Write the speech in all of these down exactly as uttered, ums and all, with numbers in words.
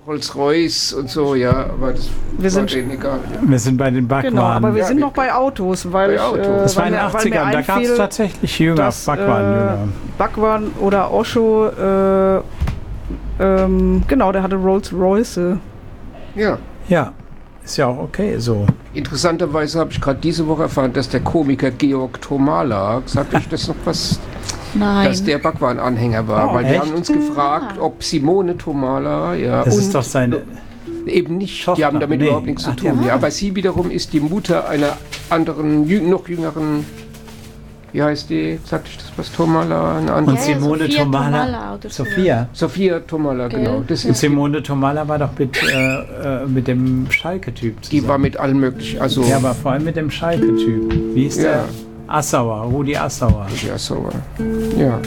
Rolls-Royce und so, ja, aber das wir war sind, denen egal. Wir sind bei den Backwaren. Genau, aber wir Ja, sind wir- noch bei Autos, weil bei Autos. Ich, äh, das war weil in den mir, weil mir achtzigern, da gab es einfiel, tatsächlich Jünger, dass, Backwaren, äh, Jünger. Backwaren oder Osho, äh, ähm, genau, der hatte Rolls-Royce. Ja. Ja, ist ja auch okay so. Interessanterweise habe ich gerade diese Woche erfahren, dass der Komiker Georg Tomala, sagt euch das noch was, Nein. dass der Backwaren-Anhänger war, Oh, weil wir echt? haben uns gefragt, ob Simone Tomala, ja, Das und ist doch seine... eben nicht, Tochter. die haben damit Nee. überhaupt nichts zu Ach, tun. ja. Ja, aber sie wiederum ist die Mutter einer anderen, jü noch jüngeren, wie heißt die, sagt ich das was, Tomala, eine andere? Und Simone Sophia Tomala. Tomala oder so. Sophia. Sophia Tomala, Gell? genau. Das Und ist, Simone Tomala war doch mit, äh, äh, mit dem Schalke-Typ zusammen. die war mit allen möglichen, also Ja, aber vor allem mit dem Schalke-Typ. Wie hieß Ja. der? Assauer, Rudi Assauer. ja, so, ja.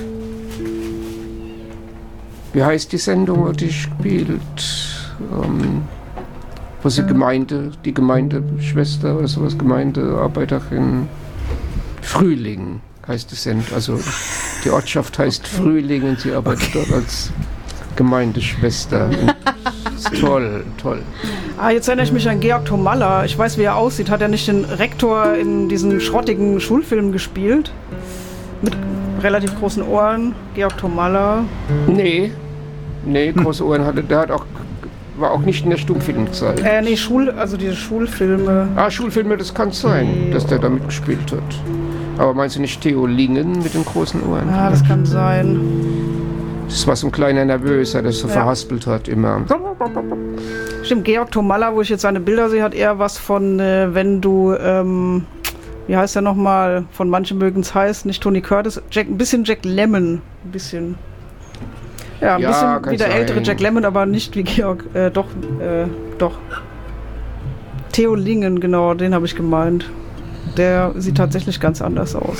Wie heißt die Sendung, wo die spielt? Ähm, wo sie Gemeinde, die Gemeindeschwester oder sowas, Gemeindearbeiterin. Frühling heißt die Sendung. Also die Ortschaft heißt Frühling und sie arbeitet dort als Gemeindeschwester. Und ist toll, toll. Ah, jetzt erinnere ich mich an Georg Tomalla. Ich weiß, wie er aussieht. Hat er nicht den Rektor in diesem schrottigen Schulfilm gespielt? Mit relativ großen Ohren. Georg Tomalla. Nee, nee, große Ohren hatte, der hat auch, war auch nicht in der Stummfilmzeit. Äh, nee, Schul, also diese Schulfilme. Ah, Schulfilme, das kann sein, dass der damit gespielt hat. Aber meinst du nicht Theo Lingen mit den großen Ohren? Ah, das kann sein. Das war so ein kleiner Nervöser, der so Ja. verhaspelt hat immer. Stimmt, Georg Tomalla, wo ich jetzt seine Bilder sehe, hat eher was von, äh, wenn du, ähm, wie heißt er nochmal, von manchen mögen es heiß, nicht Tony Curtis, Jack, ein bisschen Jack Lemmon, ein bisschen. Ja, ein Ja, bisschen kann wie der sein. ältere Jack Lemmon, aber nicht wie Georg, äh, doch, äh, doch. Theo Lingen, genau, den habe ich gemeint. Der sieht tatsächlich ganz anders aus.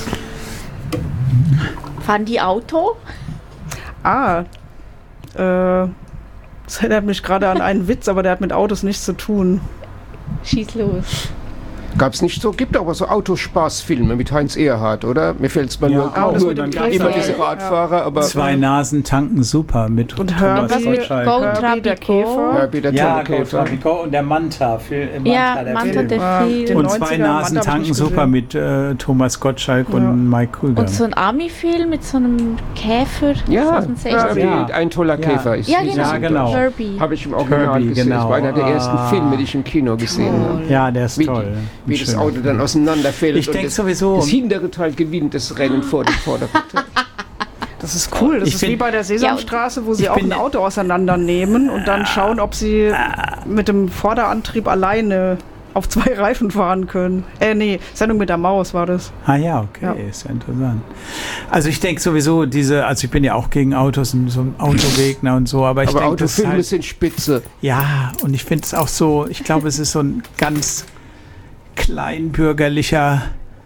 Fahren die Auto? Ah, äh, das erinnert mich gerade an einen Witz, aber der hat mit Autos nichts zu tun. Schieß los. Gab's nicht so, gibt aber so Autospaßfilme mit Heinz Erhardt, oder? Mir fällt es mal Ja, nur, auch. nur Dann die, gab's immer auch- diese Radfahrer, aber Zwei Nasen tanken super mit Und Thomas Herbie, Gottschalk. Go Herbie, der Trapico. Käfer. Herbie, der Ja, tolle Käfer. Trapico und der Manta. Für, Manta Ja, der Manta Film. der Ah, Film. den Und neunziger zwei Manta Nasen hab ich tanken nicht super gesehen. mit äh, Thomas Gottschalk Ja. und Mike Krüger. Und so ein Army-Film mit so einem Käfer Ja, aus den sechzigern. Herbie, Ja. ein toller Ja. Käfer ist Ja, ist genau. es Ja, in genau. Deutsch. Herbie. Habe ich im Original Herbie, gesehen. Das war einer der genau. ersten Ah. Filme, die ich im Kino gesehen habe. Ja, der ist Wie, toll. wie Ein das schöner Auto Film. dann auseinanderfällt. Ich und denk das, sowieso- Das hintere Teil gewinnt das Rennen vor dem Vorderteil. Das ist cool. Das Ich ist find- wie bei der Sesamstraße, wo sie Ich auch bin- ein Auto auseinandernehmen und dann schauen, ob sie mit dem Vorderantrieb alleine auf zwei Reifen fahren können. Äh, nee, Sendung mit der Maus war das. Ah ja, okay, Ja. ist ja interessant. Also ich denke sowieso, diese, also ich bin ja auch gegen Autos und so ein Autogegner und so, aber ich Aber denke, das ist Autofilme halt, sind spitze. ja, und ich finde es auch so, ich glaube, es ist so ein ganz kleinbürgerlicher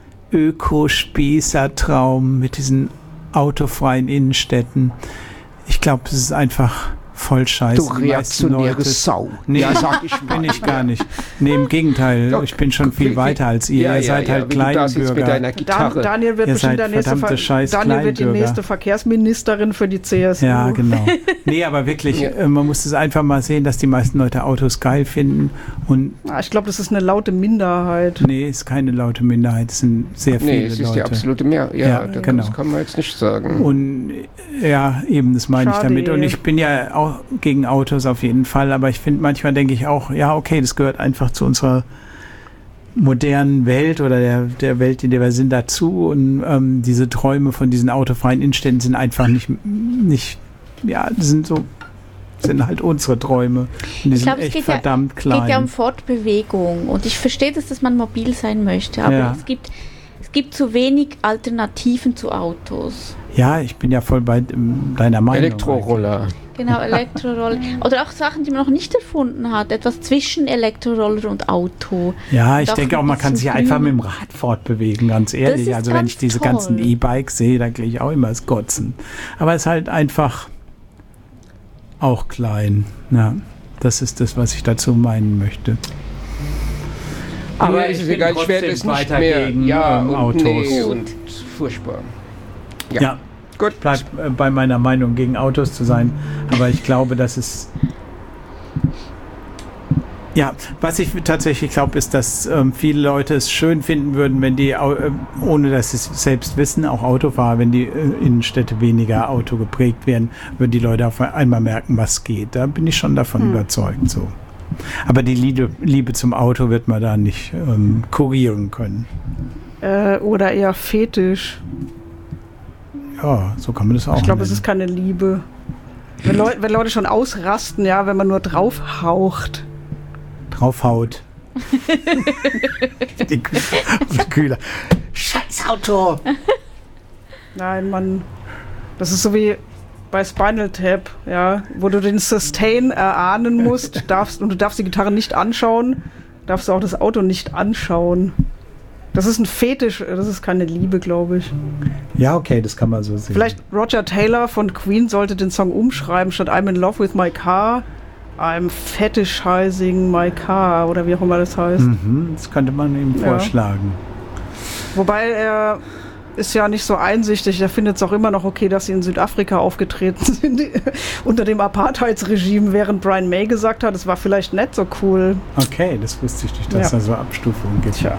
Ökospießertraum mit diesen autofreien Innenstädten. Ich glaube, es ist einfach voll scheiße. Du Die meisten reaktionäre Leute- Sau. Nee, Ja, sag ich mal. bin ich gar nicht. Nee, im Gegenteil. Doch, ich bin schon viel wie- weiter als ihr. Ja, ihr ja, seid ja, halt wenn du da sitzt mit Kleinbürger. deiner Dan Gitarre. Daniel wird Ihr bestimmt seid der nächste, verdammte Ver scheiß Daniel wird die Kleinbürger. nächste Verkehrsministerin für die C S U. Ja, genau. Nee, aber wirklich, Ja. äh, man muss es einfach mal sehen, dass die meisten Leute Autos geil finden. Und Ah, ich glaube, das ist eine laute Minderheit. nee, ist keine laute Minderheit, es sind sehr viele Nee, es ist Leute. die absolute Mehr. Ja, Ja, das genau. kann man jetzt nicht sagen. Und äh, ja, eben, das meine ich Schade. damit. Und ich bin ja auch gegen Autos auf jeden Fall, aber ich finde, manchmal denke ich auch, ja, okay, das gehört einfach zu unserer modernen Welt oder der, der Welt, in der wir sind, dazu. Und ähm, diese Träume von diesen autofreien Innenstädten sind einfach nicht, nicht ja, das sind so, sind halt unsere Träume. Und die Ich sind glaube, es echt geht ja, verdammt klein. geht ja um Fortbewegung. Und ich verstehe das, dass man mobil sein möchte. Aber Ja. es gibt, es gibt zu wenig Alternativen zu Autos. Ja, ich bin ja voll bei ähm, deiner Meinung. Elektroroller. Genau, Elektroroller. Oder auch Sachen, die man noch nicht erfunden hat. Etwas zwischen Elektroroller und Auto. Ja, ich Doch denke auch, ein man kann sich bisschen einfach grün. mit dem Rad fortbewegen, ganz ehrlich. ist Also wenn ganz ich diese toll. ganzen E-Bikes sehe, da kriege ich auch immer das Kotzen. Aber es ist halt einfach auch klein. Ja, das ist das, was ich dazu meinen möchte. Aber Ja, ist ich es bin egal, ich werde trotzdem es nicht weiter mehr. gegen, Ja, ähm, und Autos. nee, und furchtbar. Ja. Ja, Gut. bleib äh, bei meiner Meinung gegen Autos zu sein. Aber ich glaube, dass es Ja, was ich tatsächlich glaube, ist, dass ähm, viele Leute es schön finden würden, wenn die, äh, ohne dass sie es selbst wissen, auch Autofahrer, wenn die äh, Innenstädte weniger Auto geprägt werden, würden die Leute auf einmal merken, was geht. Da bin ich schon davon hm. überzeugt. So. Aber die Liebe, Liebe zum Auto wird man da nicht ähm, kurieren können. Äh, oder eher Fetisch. Ja, so kann man das auch Ich glaube, nennen. es ist keine Liebe. Wenn, Leu- wenn Leute schon ausrasten, ja, wenn man nur draufhaucht. Draufhaut. die Kühl- die Kühler. Scheiß Auto! Nein, man. Das ist so wie bei Spinal Tap, ja, wo du den Sustain erahnen musst, darfst und du darfst die Gitarre nicht anschauen, darfst du auch das Auto nicht anschauen. Das ist ein Fetisch, das ist keine Liebe, glaube ich. Ja, okay, das kann man so sehen. Vielleicht Roger Taylor von Queen sollte den Song umschreiben, statt I'm in love with my car, I'm fetishizing my car, oder wie auch immer das heißt. Mhm, das könnte man ihm Ja. vorschlagen. Wobei er ist ja nicht so einsichtig, er findet es auch immer noch okay, dass sie in Südafrika aufgetreten sind, unter dem Apartheidsregime, während Brian May gesagt hat, es war vielleicht nicht so cool. Okay, das wusste ich nicht, dass Ja. da so Abstufungen gibt. Tja.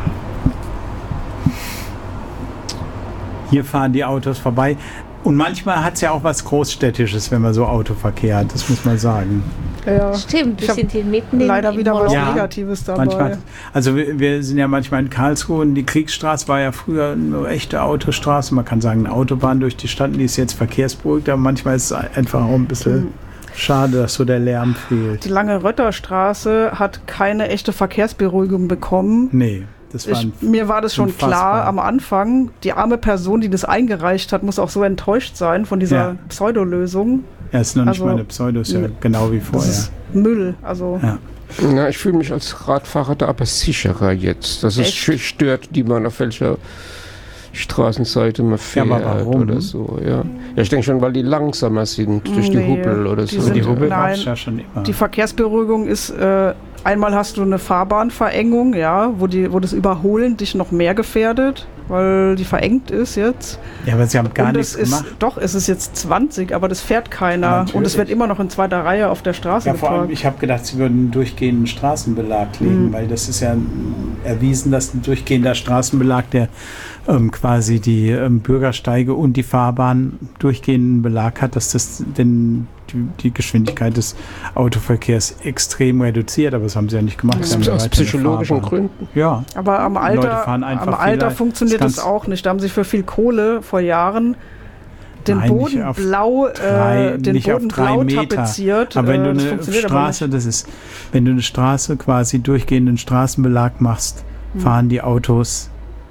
Hier fahren die Autos vorbei. Und manchmal hat es ja auch was Großstädtisches, wenn man so Autoverkehr hat, das muss man sagen. Ja. Stimmt, Ich wir hab sind hier mitten in Leider in wieder was Moloch. Ja. Negatives dabei. Manchmal, also wir, wir sind ja manchmal in Karlsruhe und die Kriegsstraße war ja früher eine echte Autostraße. Man kann sagen, eine Autobahn durch die Stadt, die ist jetzt verkehrsberuhigt, aber manchmal ist es einfach auch ein bisschen Mhm. schade, dass so der Lärm fehlt. Die Lange Rötterstraße hat keine echte Verkehrsberuhigung bekommen. Nee, das war Ich, ein, mir war das schon unfassbar. klar am Anfang. Die arme Person, die das eingereicht hat, muss auch so enttäuscht sein von dieser Ja. Pseudolösung. ja, ist noch nicht also- mal eine Pseudo, ist ja Nee. genau wie Das vorher. ist Müll. Also Ja. Na, ich fühle mich als Radfahrer da aber sicherer jetzt. Dass es Echt? sch- stört, die man auf welcher Straßenseite man fährt aber warum? oder so. Ja, ja ich denke schon, weil die langsamer sind durch die Nee, Hubbel oder die so. sind- Die Hubbel gab Nein. es ja schon immer. die Verkehrsberuhigung ist, äh, einmal hast du eine Fahrbahnverengung, ja, wo, die, wo das Überholen dich noch mehr gefährdet, weil die verengt ist jetzt. Ja, aber sie haben gar Und nichts es ist, gemacht. doch, es ist jetzt zwanzig, aber das fährt keiner. Natürlich. Und es wird immer noch in zweiter Reihe auf der Straße Ja, vor allem, geparkt. ich habe gedacht, sie würden einen durchgehenden Straßenbelag legen, Mhm. weil das ist ja erwiesen, dass ein durchgehender Straßenbelag, der ähm, quasi die ähm, Bürgersteige und die Fahrbahn durchgehenden Belag hat, dass das den, die, die Geschwindigkeit des Autoverkehrs extrem reduziert. Aber das haben sie ja nicht gemacht. Sie haben ja Aus weiter eine psychologischen Fahrbahn. Gründen. Ja, Aber am Leute Alter, fahren einfach am Alter viel- funktioniert das das kannst- auch nicht. Da haben sie für viel Kohle vor Jahren den Nein, Boden nicht auf blau, drei, äh, den nicht auf Boden drei blau Meter. tapeziert. Aber wenn äh, du das eine funktioniert aber Straße, das ist, wenn du eine Straße quasi durchgehenden Straßenbelag machst, Hm. fahren die Autos,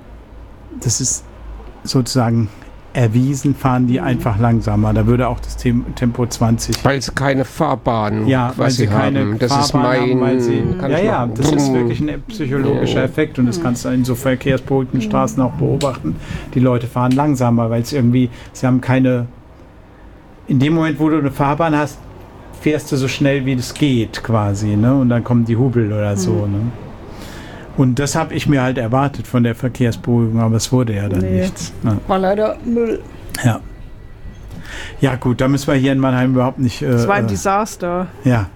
das ist sozusagen erwiesen, fahren die Mhm. einfach langsamer. Da würde auch das Tem Tempo zwanzig. Weil sie keine Fahrbahn Ja, weil quasi sie keine haben. Das ist Fahrbahn mein... haben, weil sie, kann ja, ich ja, machen. das ist Brumm. wirklich ein psychologischer Ja. Effekt und das Mhm. kannst du in so verkehrsberuhigten Straßen auch beobachten. Die Leute fahren langsamer, weil es irgendwie, sie haben keine, in dem Moment, wo du eine Fahrbahn hast, fährst du so schnell, wie das geht quasi, ne? Und dann kommen die Hubel oder so, Mhm. ne? Und das habe ich mir halt erwartet von der Verkehrsberuhigung, aber es wurde ja dann Nee. nichts. Ne? War leider Müll. Ja. Ja gut, da müssen wir hier in Mannheim überhaupt nicht... Äh, Es war ein äh, Desaster. ja.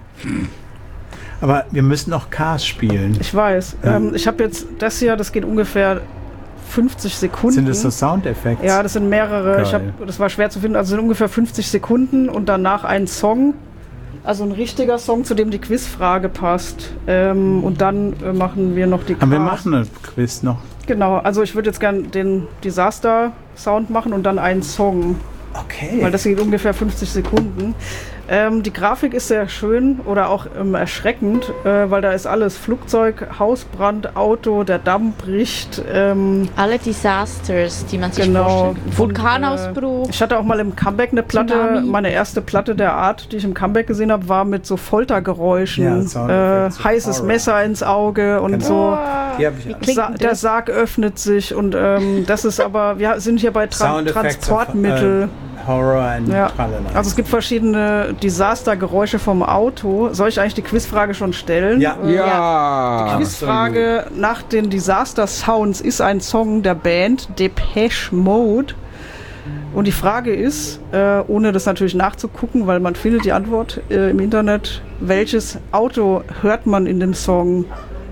Aber wir müssen noch Cars spielen. Ich weiß. Ja. Ähm, ich habe jetzt das hier, das geht ungefähr fünfzig Sekunden. Sind das so Soundeffekte? Ja, das sind mehrere. Ich hab, Geil. das war schwer zu finden. Also sind ungefähr fünfzig Sekunden und danach ein Song. Also ein richtiger Song, zu dem die Quizfrage passt. Ähm, und dann äh, machen wir noch die Aber wir Cars. machen ein Quiz noch. Genau, also ich würde jetzt gern den Disaster-Sound machen und dann einen Song. Okay. Weil das geht ungefähr fünfzig Sekunden. Ähm, die Grafik ist sehr schön oder auch ähm, erschreckend, äh, weil da ist alles: Flugzeug, Hausbrand, Auto, der Damm bricht. Ähm, Alle Disasters, die man sich Genau. vorstellen kann. Vulkanausbruch. ich hatte auch mal im Comeback eine Platte, Tsunami. meine erste Platte der Art, die ich im Comeback gesehen habe, war mit so Foltergeräuschen. Ja, äh, Soundeffekte, so heißes Horror. Messer ins Auge und Genau. so. Die hab ich Wie auch. klingt Sa denn der das? Sarg öffnet sich und ähm, das ist aber, wir sind hier bei Tra Soundeffekte, Transportmittel. äh, Horror and Ja. Tralala. Also es gibt verschiedene Disastergeräusche vom Auto. Soll ich eigentlich die Quizfrage schon stellen? Ja. Äh, Ja. Quizfrage nach den Disaster Sounds ist ein Song der Band Depeche Mode. Und die Frage ist, äh, ohne das natürlich nachzugucken, weil man findet die Antwort äh, im Internet, welches Auto hört man in dem Song?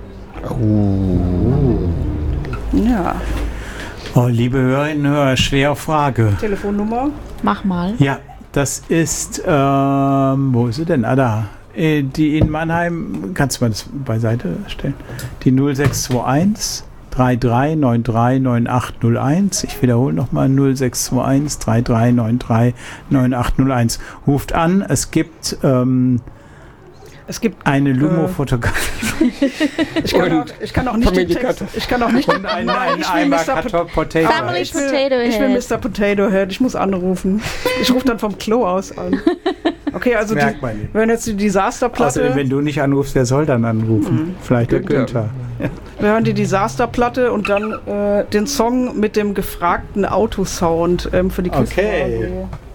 Oh. Ja. Oh, liebe Hörerinnen und Hörer, schwere Frage. Telefonnummer? Mach mal. Ja, das ist, ähm, wo ist sie denn? Ah, da. Äh, die in Mannheim, kannst du mal das beiseite stellen? Die null sechs zwei eins drei drei neun drei neun acht null eins. Ich wiederhole nochmal null sechs zwei eins drei drei neun drei neun acht null eins. Ruft an, es gibt, ähm, Es gibt eine Lumo-Fotografie. Ich kann, auch, ich kann auch nicht den Text. Ich kann auch nicht Und ein, Nein, ein ich will Eimer Mister Kartoffel Potato. Family ich will, Potato ich will Head. Mister Potato Head. Ich muss anrufen. Ich rufe dann vom Klo aus an. Okay, also die, Merkt man nicht. wir hören jetzt die Disasterplatte. Außerdem, wenn du nicht anrufst, wer soll dann anrufen? Vielleicht der Günther. Günther. Wir hören die Disasterplatte und dann äh, den Song mit dem gefragten Autosound ähm, für die Quizfrage. Okay.